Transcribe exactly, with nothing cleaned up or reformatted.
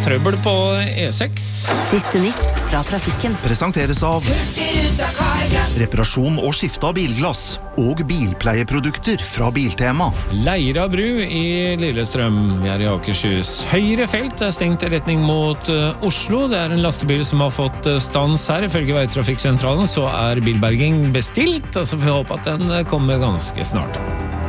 trøbbel på E seks. Siste nytt fra trafikken. Presenteres av reparasjon og skifte av bilglass og bilpleieprodukter fra Biltema. Leira bru i Lillestrøm, vi er i Akershus. Høyre felt er stengt i retning mot uh, Oslo. Det er en lastebil som har fått uh, stans her. Ifølge Veitrafikksentralen så er bilberging bestilt, og så får vi håpe at den uh, kommer ganske snart.